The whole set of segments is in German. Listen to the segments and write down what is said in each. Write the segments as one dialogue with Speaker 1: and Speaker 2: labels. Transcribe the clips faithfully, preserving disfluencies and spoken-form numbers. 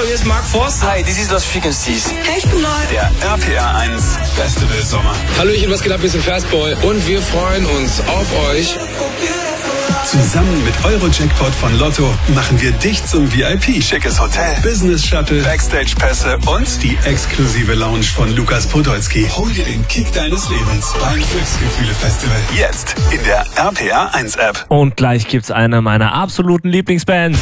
Speaker 1: hier ist Mark Forster.
Speaker 2: Hi, this is Lost Frequencies.
Speaker 3: Hey, ich bin Neu.
Speaker 4: Der R P R eins Festival Sommer.
Speaker 1: Hallöchen, was geht ab? Wir sind Fastboy und wir freuen uns auf euch.
Speaker 4: Zusammen mit Euro-Jackpot von Lotto machen wir dich zum V I P. Schickes Hotel, Business Shuttle, Backstage-Pässe und die exklusive Lounge von Lukas Podolski. Hol dir den Kick deines Lebens beim Glücksgefühle-Festival. Jetzt in der R P R eins App.
Speaker 5: Und gleich gibt's eine meiner absoluten Lieblingsbands.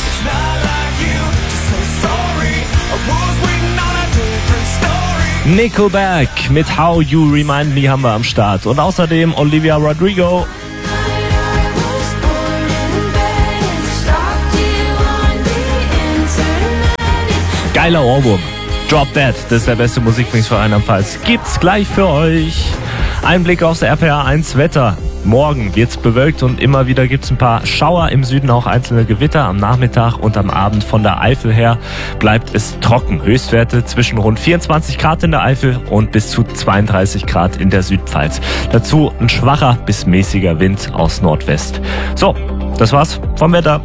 Speaker 5: Nickelback mit How You Remind Me haben wir am Start. Und außerdem Olivia Rodrigo. Geiler Ohrwurm. Drop Dead, das ist der beste Musikmix für Rheinland-Pfalz. Gibt's gleich für euch. Ein Blick aufs R P R eins Wetter. Morgen wird's bewölkt und immer wieder gibt's ein paar Schauer, im Süden auch einzelne Gewitter. Am Nachmittag und am Abend von der Eifel her bleibt es trocken. Höchstwerte zwischen rund vierundzwanzig Grad in der Eifel und bis zu zweiunddreißig Grad in der Südpfalz. Dazu ein schwacher bis mäßiger Wind aus Nordwest. So, das war's vom Wetter.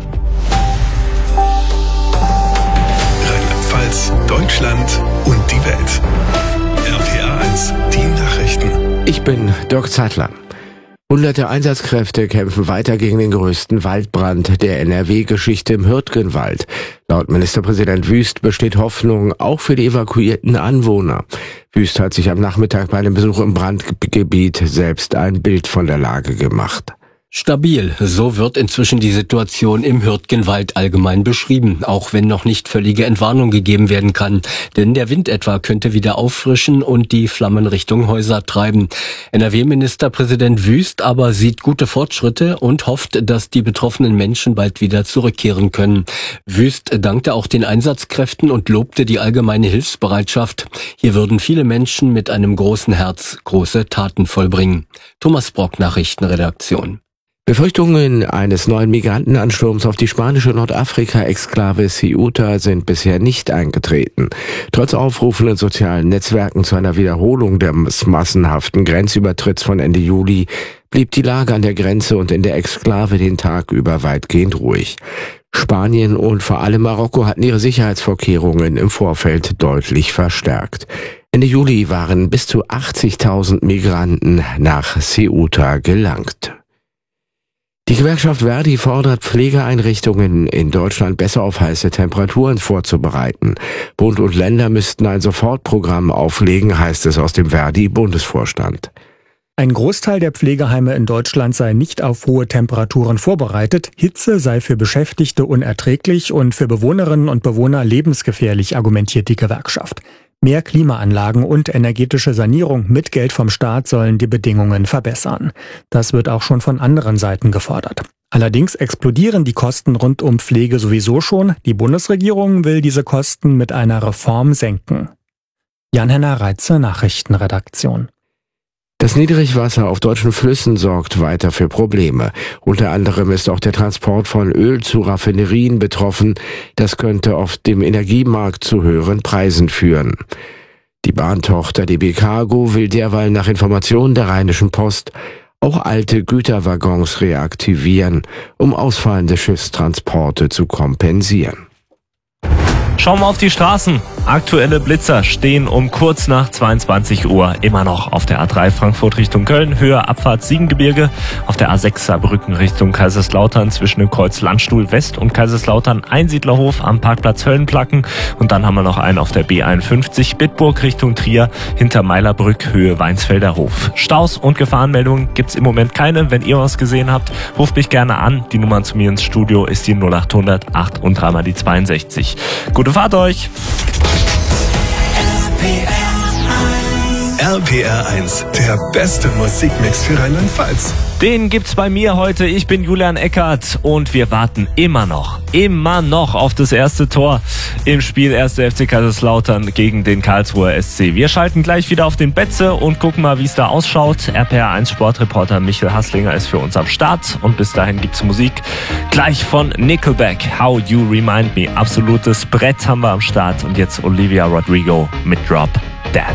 Speaker 4: Rheinland-Pfalz, Deutschland und die Welt. R P R eins, die Nachrichten.
Speaker 6: Ich bin Dirk Zeitler. Hunderte Einsatzkräfte kämpfen weiter gegen den größten Waldbrand der N R W-Geschichte im Hürtgenwald. Laut Ministerpräsident Wüst besteht Hoffnung auch für die evakuierten Anwohner. Wüst hat sich am Nachmittag bei einem Besuch im Brandgebiet selbst ein Bild von der Lage gemacht.
Speaker 7: Stabil, so wird inzwischen die Situation im Hürtgenwald allgemein beschrieben, auch wenn noch nicht völlige Entwarnung gegeben werden kann. Denn der Wind etwa könnte wieder auffrischen und die Flammen Richtung Häuser treiben. N R W-Ministerpräsident Wüst aber sieht gute Fortschritte und hofft, dass die betroffenen Menschen bald wieder zurückkehren können. Wüst dankte auch den Einsatzkräften und lobte die allgemeine Hilfsbereitschaft. Hier würden viele Menschen mit einem großen Herz große Taten vollbringen. Thomas Brock, Nachrichtenredaktion.
Speaker 6: Befürchtungen eines neuen Migrantenansturms auf die spanische Nordafrika-Exklave Ceuta sind bisher nicht eingetreten. Trotz Aufrufen in sozialen Netzwerken zu einer Wiederholung des massenhaften Grenzübertritts von Ende Juli blieb die Lage an der Grenze und in der Exklave den Tag über weitgehend ruhig. Spanien und vor allem Marokko hatten ihre Sicherheitsvorkehrungen im Vorfeld deutlich verstärkt. Ende Juli waren bis zu achtzigtausend Migranten nach Ceuta gelangt. Die Gewerkschaft Verdi fordert Pflegeeinrichtungen in Deutschland besser auf heiße Temperaturen vorzubereiten. Bund und Länder müssten ein Sofortprogramm auflegen, heißt es aus dem Verdi-Bundesvorstand.
Speaker 8: Ein Großteil der Pflegeheime in Deutschland sei nicht auf hohe Temperaturen vorbereitet. Hitze sei für Beschäftigte unerträglich und für Bewohnerinnen und Bewohner lebensgefährlich, argumentiert die Gewerkschaft. Mehr Klimaanlagen und energetische Sanierung mit Geld vom Staat sollen die Bedingungen verbessern. Das wird auch schon von anderen Seiten gefordert. Allerdings explodieren die Kosten rund um Pflege sowieso schon. Die Bundesregierung will diese Kosten mit einer Reform senken. Jan-Henner Reitze, Nachrichtenredaktion.
Speaker 6: Das Niedrigwasser auf deutschen Flüssen sorgt weiter für Probleme. Unter anderem ist auch der Transport von Öl zu Raffinerien betroffen. Das könnte auf dem Energiemarkt zu höheren Preisen führen. Die Bahntochter D B Cargo will derweil nach Informationen der Rheinischen Post auch alte Güterwaggons reaktivieren, um ausfallende Schiffstransporte zu kompensieren.
Speaker 5: Schauen wir auf die Straßen. Aktuelle Blitzer stehen um kurz nach zweiundzwanzig Uhr immer noch auf der A drei Frankfurt Richtung Köln, Höhe Abfahrt Siebengebirge, auf der A sechs Saarbrücken Richtung Kaiserslautern zwischen dem Kreuz Landstuhl West und Kaiserslautern Einsiedlerhof am Parkplatz Höllenplacken und dann haben wir noch einen auf der B einundfünfzig Bitburg Richtung Trier hinter Meilerbrück Höhe Weinsfelder Hof. Staus und Gefahrenmeldungen gibt's im Moment keine. Wenn ihr was gesehen habt, ruft mich gerne an. Die Nummer zu mir ins Studio ist die null achthundert acht und dreimal die zweiundsechzig. Gute Fahrt euch!
Speaker 4: R P R eins, der beste Musikmix für Rheinland-Pfalz.
Speaker 5: Den gibt's bei mir heute. Ich bin Julian Eckert und wir warten immer noch, immer noch auf das erste Tor im Spiel erster F C Kaiserslautern gegen den Karlsruher S C. Wir schalten gleich wieder auf den Betze und gucken mal, wie es da ausschaut. R P R eins Sportreporter Michael Hasslinger ist für uns am Start und bis dahin gibt's Musik. Gleich von Nickelback, How You Remind Me. Absolutes Brett haben wir am Start und jetzt Olivia Rodrigo mit Drop